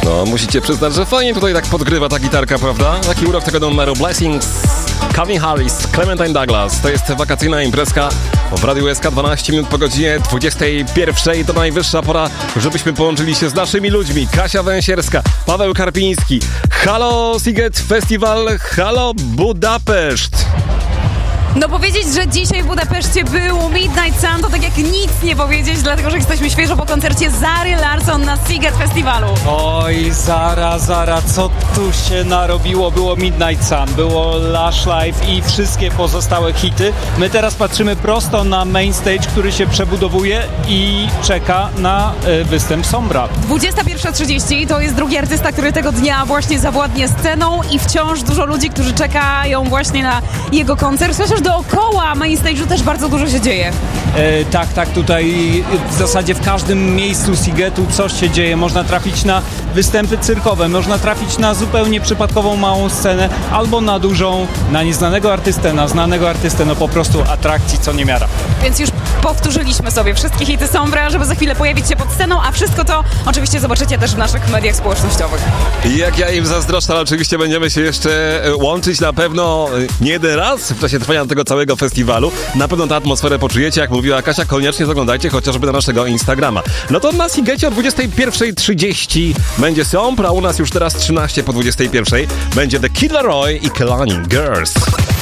No, musicie przyznać, że fajnie tutaj tak podgrywa ta gitarka, prawda? Taki urok tego numeru Blessings, Calvin Harris, Clementine Douglas. To jest wakacyjna imprezka w Radiu SK 12 minut po godzinie 21. To najwyższa pora, żebyśmy połączyli się z naszymi ludźmi. Kasia Węsierska, Paweł Karpiński. Halo Sziget Festival, halo Budapeszt. No powiedzieć, że dzisiaj w Budapeszcie był Midnight Sun, to tak jak nic nie powiedzieć, dlatego że jesteśmy świeżo po koncercie Zary Larsson na Sziget Festiwalu. Oj, Zara, co tu się narobiło? Było Midnight Sun, było Lush Life i wszystkie pozostałe hity. My teraz patrzymy prosto na main stage, który się przebudowuje i czeka na występ Sombra. 21:30 to jest drugi artysta, który tego dnia właśnie zawładnie sceną i wciąż dużo ludzi, którzy czekają właśnie na jego koncert. Chociaż dookoła main stage'u też bardzo dużo się dzieje. Tak, tutaj w zasadzie w każdym miejscu Szigetu coś się dzieje. Można trafić na występy cyrkowe, można trafić na zupełnie przypadkową małą scenę, albo na dużą, na nieznanego artystę, na znanego artystę, no po prostu atrakcji co niemiara. Więc już powtórzyliśmy sobie wszystkie hity Sombra, żeby za chwilę pojawić się pod sceną, a wszystko to oczywiście zobaczycie też w naszych mediach społecznościowych. Jak ja im zazdroszczę, ale oczywiście będziemy się jeszcze łączyć na pewno nie jeden raz w czasie trwania tego całego festiwalu. Na pewno tę atmosferę poczujecie, jak mówiła Kasia, koniecznie zaglądajcie chociażby na naszego Instagrama. No to na Szigecie o 21:30 będzie Sombra, u nas już teraz 13 po 21:00 będzie The Kid Laroi i Kelani Girls.